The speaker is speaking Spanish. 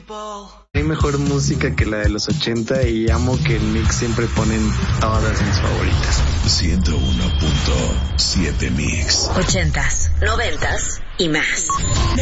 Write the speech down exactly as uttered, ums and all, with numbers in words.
Hay mejor música que la de los ochenta y amo que en Mix siempre ponen todas mis favoritas. ciento uno punto siete Mix. Ochentas, noventas y más.